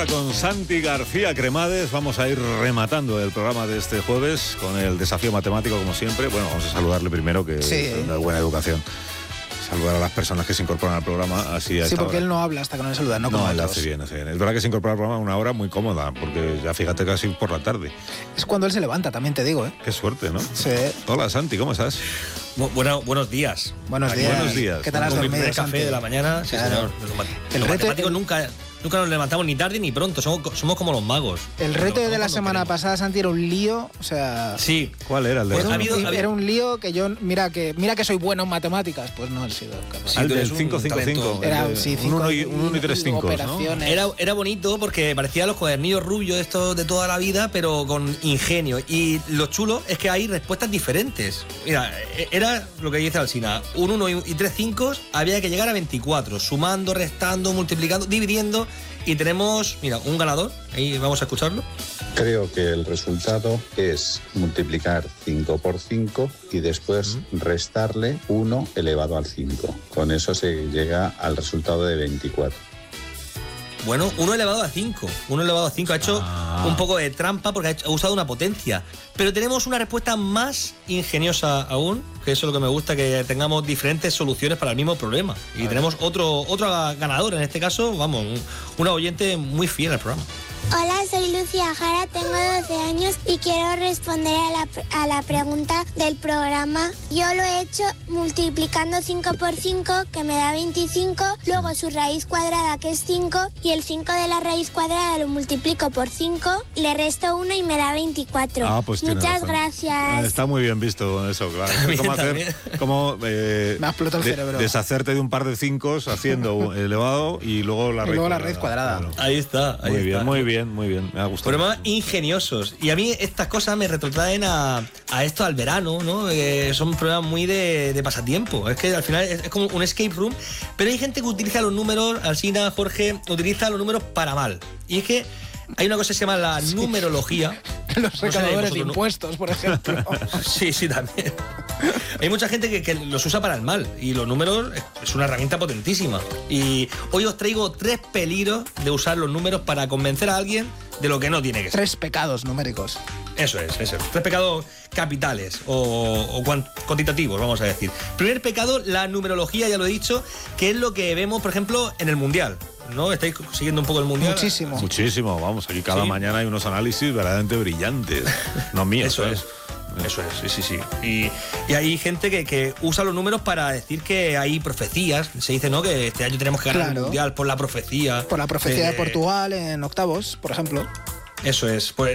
ahora con Santi García Cremades. Vamos a ir rematando el programa de este jueves con el desafío matemático, como siempre. Bueno, vamos a saludarle primero, que es una buena educación. Saludar a las personas que se incorporan al programa así a Sí, porque él no habla hasta que no le saluda, no como él otros. hace bien. Es verdad que se incorpora al programa a una hora muy cómoda, porque ya fíjate, casi por la tarde. Es cuando él se levanta, también te digo, ¿eh? Qué suerte, ¿no? Sí. Hola, Santi, ¿cómo estás? Buenos días. Buenos días. ¿Qué tal has dormido, El café Santi? de la mañana, sí, Claro. señor. El Los reto- matemáticos nunca nos levantamos ni tarde ni pronto, somos como los magos. El reto Pero de la somos semana cuando pasada, Santi, era un lío, o sea... Sí. ¿Cuál era el de Pues la ha semana? habido- Era un lío que yo... Mira que soy bueno en matemáticas, pues no he sido capaz. Sí, Al tú del eres un 555. Era, el de sí, un 1 y 3 5, ¿no? operaciones. Era bonito porque parecía los cuadernillos rubios estos de toda la vida, pero con ingenio. Y lo chulo es que hay respuestas diferentes. Mira, era lo que dice Alsina. Un 1 y 3 5 había que llegar a 24, sumando, restando, multiplicando, dividiendo. Y tenemos, mira, un ganador. Ahí vamos a escucharlo. Creo que el resultado es multiplicar 5 por 5 y después restarle 1 elevado al 5. Con eso se llega al resultado de 24. Bueno, 1 elevado a 5. 1 elevado a 5 ha hecho un poco de trampa porque ha usado una potencia. Pero tenemos una respuesta más ingeniosa aún, que eso es lo que me gusta, que tengamos diferentes soluciones para el mismo problema. Y tenemos otro ganador, en este caso, vamos, una oyente muy fiel al programa. Hola, soy Lucía Jara, tengo 12 años y quiero responder a la pregunta del programa. Yo lo he hecho multiplicando 5 por 5, que me da 25, luego su raíz cuadrada, que es 5, y el 5 de la raíz cuadrada lo multiplico por 5, le resto 1 y me da 24. Pues tiene Muchas razón. gracias. Está muy bien visto con eso, claro. Es como También. Me ha explotado el cerebro. Deshacerte de un par de 5 haciendo elevado y luego la raíz cuadrada. Claro. Ahí está. Muy bien. Me ha gustado. Programas ingeniosos. Y a mí estas cosas me retrotraen a esto, al verano, ¿no? Son programas muy de pasatiempo. Es que al final es como un escape room. Pero hay gente que utiliza los números, Alsina, Jorge, utiliza los números para mal. Y es que hay una cosa que se llama la numerología. Los recaudadores de impuestos, por ejemplo. Sí, también. Hay mucha gente que los usa para el mal y los números es una herramienta potentísima. Y hoy os traigo 3 peligros de usar los números para convencer a alguien de lo que no tiene que ser. 3 pecados numéricos. Eso. 3 pecados capitales o cuantitativos, vamos a decir. Primer pecado, la numerología, ya lo he dicho, que es lo que vemos, por ejemplo, en el Mundial. ¿No? ¿Estáis siguiendo un poco el Mundial? Muchísimo, vamos, aquí cada mañana hay unos análisis verdaderamente brillantes. No míos. Eso es, sí. Y hay gente que usa los números para decir que hay profecías. Se dice, ¿no?, que este año tenemos que ganar el Mundial por la profecía. Por la profecía de Portugal en octavos, por ejemplo. Eso es. Pues